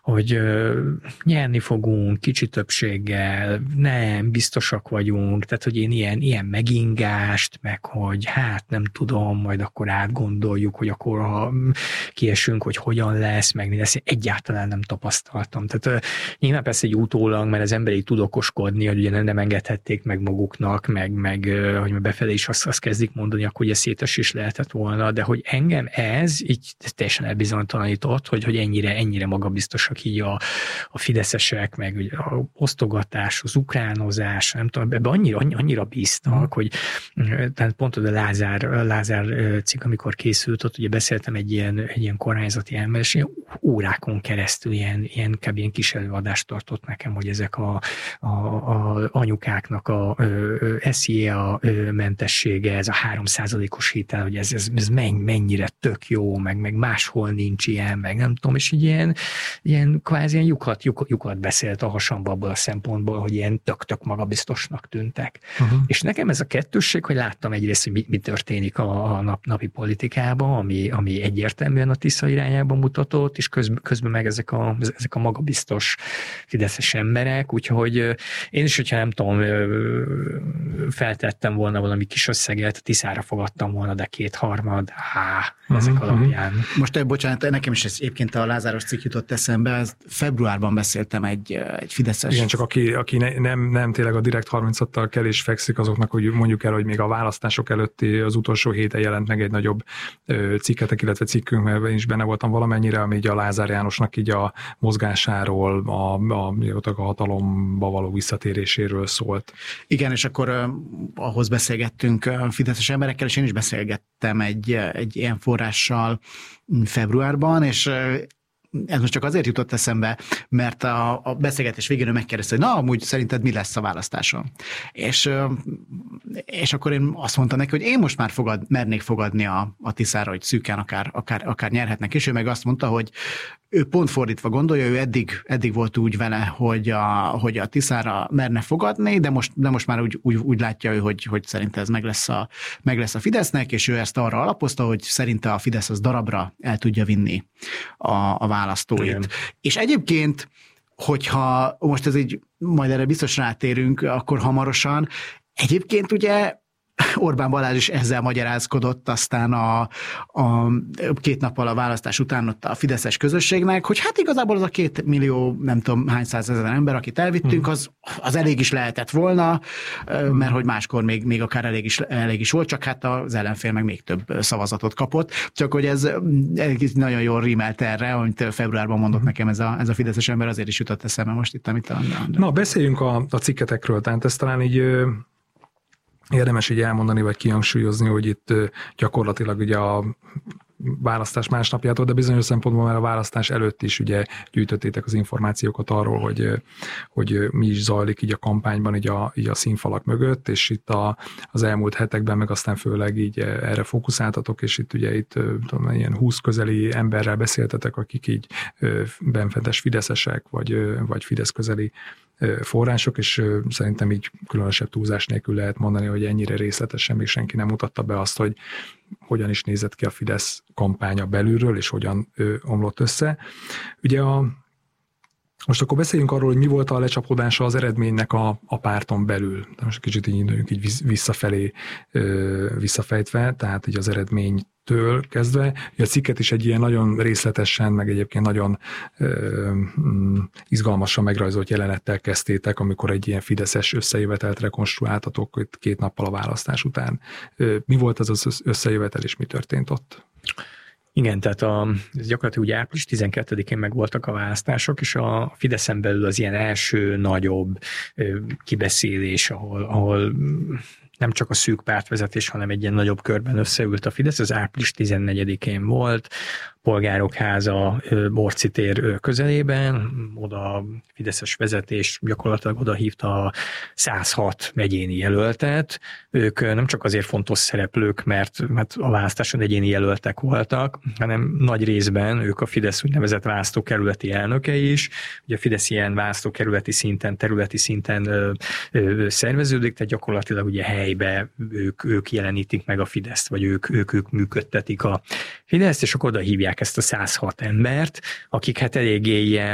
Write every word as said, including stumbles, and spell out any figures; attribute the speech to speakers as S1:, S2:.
S1: hogy ö, nyerni fogunk, kicsi többséggel, nem, biztosak vagyunk, tehát hogy én ilyen, ilyen megingást, meg hogy hát nem tudom, majd akkor átgondoljuk, hogy akkor ha kiesünk, hogy hogyan lesz, meg mi lesz, egyáltalán nem tapasztaltam. Tehát ö, nyilván persze egy utólag, mert az emberi tud okoskodni, hogy ugye nem engedhették meg maguknak, meg, meg ö, hogy befelé is azt, azt kezdik mondani, akkor ugye szétes is lehetett volna, de hogy engem ez így teljesen elbizonytalanított, hogy, hogy ennyire, ennyire magabiztosak így a, a fideszesek, meg ugye a osztogatás, az ukránozás, nem tudom, ebbe annyira, annyira bíztak, hogy tehát pont a Lázár, Lázár cikk, amikor készült, ott ugye beszéltem egy ilyen, egy ilyen kormányzati ember, és ilyen órákon keresztül ilyen, ilyen kb. Ilyen kis előadást tartott nekem, hogy ezek a, a, a anyukáknak a es zé á mentessége, ez a három százalékos hitel, hogy ez, ez, ez mennyire tök jó, meg, meg máshol nincs ilyen, meg nem tudom, és így ilyen, ilyen kvázi ilyen lyukat, lyukat, lyukat beszélt a hasamba abból a szempontból, hogy ilyen tök-tök magabiztosnak tűntek. Uh-huh. És nekem ez a kettősség, hogy láttam egyrészt, hogy mi, mi történik a, a nap, napi politikában, ami, ami egyértelműen a Tisza irányába mutatott, és közben, közben meg ezek a, ezek a magabiztos fideszes emberek, úgyhogy én is, hogyha nem tudom, feltettem volna valami kis összeget, a Tiszára fogadtam volna, de kétharmad, há, ezek uh-huh. alapján.
S2: Most, bocsánat, nekem is ez egyébként a Lázáros cikk jutott eszembe, ezt februárban beszéltem egy, egy fideszes.
S3: Igen, csak aki, aki ne, nem, nem tényleg a Direkt harmincottal kell és fekszik, azoknak, hogy mondjuk el, hogy még a választások előtti az utolsó héten jelent meg egy nagyobb ö, cikketek, illetve cikkünk, mert én is benne voltam valamennyire, ami így a Lázár Jánosnak így a mozgásáról, a, a, a, a hatalomba való visszatéréséről szólt. Igen, és akkor uh, ahhoz beszélgettünk uh, fideszes emberekkel, és én is beszélgettem egy, egy ilyen forrással februárban, és uh, ez most csak azért jutott eszembe, mert a, a beszélgetés végén ő megkérdezte, hogy na, amúgy szerinted mi lesz a választáson? És, és akkor én azt mondtam neki, hogy én most már fogad, mernék fogadni a, a Tiszára, hogy szűken akár, akár, akár nyerhetnek, és ő meg azt mondta, hogy ő pont fordítva gondolja, ő eddig, eddig volt úgy vele, hogy a, hogy a Tiszára merne fogadni, de most, de most már úgy, úgy, úgy látja ő, hogy, hogy szerinte ez meg lesz, a, meg lesz a Fidesznek, és ő ezt arra alapozta, hogy szerinte a Fidesz az darabra el tudja vinni a, a választóit. Igen. És egyébként, hogyha most ez így, majd erre biztos rátérünk akkor hamarosan, egyébként ugye Orbán Balázs is ezzel magyarázkodott aztán a, a két nappal a választás után ott a fideszes közösségnek, hogy hát igazából az a két millió, nem tudom hány százezer ember, akit elvittünk, az, az elég is lehetett volna, mert hogy máskor még, még akár elég is, elég is volt, csak hát az ellenfél meg még több szavazatot kapott. Csak hogy ez, ez nagyon jól rímelt erre, amit februárban mondott nekem ez a, ez a fideszes ember, azért is jutott eszembe most itt, amit a... Na, beszéljünk a, a cikketekről, tehát ez talán így érdemes így elmondani, vagy kihangsúlyozni, hogy itt gyakorlatilag ugye a választás másnapjától, de bizonyos szempontból már a választás előtt is ugye gyűjtöttétek az információkat arról, hogy, hogy mi is zajlik így a kampányban, így a, így a színfalak mögött, és itt a, az elmúlt hetekben meg aztán főleg így erre fókuszáltatok, és itt ugye itt tudom, ilyen húsz közeli emberrel beszéltetek, akik így benfentes fideszesek, vagy, vagy Fidesz közeli források, és szerintem így különösebb túlzás nélkül lehet mondani, hogy ennyire részletesen még senki nem mutatta be azt, hogy hogyan is nézett ki a Fidesz kampánya belülről, és hogyan ö, omlott össze. Ugye a, most akkor beszéljünk arról, hogy mi volt a lecsapódása az eredménynek a, a párton belül. De most kicsit így induljunk így visszafelé, ö, visszafejtve, tehát így az eredménytől kezdve. A cikket is egy ilyen nagyon részletesen, meg egyébként nagyon ö, izgalmasan megrajzolt jelenettel kezdtétek, amikor egy ilyen fideszes összejövetelt rekonstruáltatok két nappal a választás után. Ö, mi volt az az összejövetel, és mi történt ott?
S1: Igen, tehát a, ez gyakorlatilag ugye április tizenkettedikén megvoltak a választások, és a Fideszen belül az ilyen első nagyobb ö, kibeszélés, ahol, ahol nem csak a szűk pártvezetés, hanem egy ilyen nagyobb körben összeült a Fidesz, az április tizennegyedikén volt, Polgárok Háza Borci tér közelében, oda a fideszes vezetés gyakorlatilag oda hívta a száz hat egyéni jelöltet. Ők nem csak azért fontos szereplők, mert, mert a választáson egyéni jelöltek voltak, hanem nagy részben ők a Fidesz úgynevezett választókerületi elnökei is. Ugye a Fidesz ilyen választókerületi szinten, területi szinten ö, ö, szerveződik, tehát gyakorlatilag ugye helybe ők, ők jelenítik meg a Fideszt, vagy ők, ők, ők működtetik a Fideszt, és akkor oda hívják ezt a száz hat embert, akik hát eléggé ilyen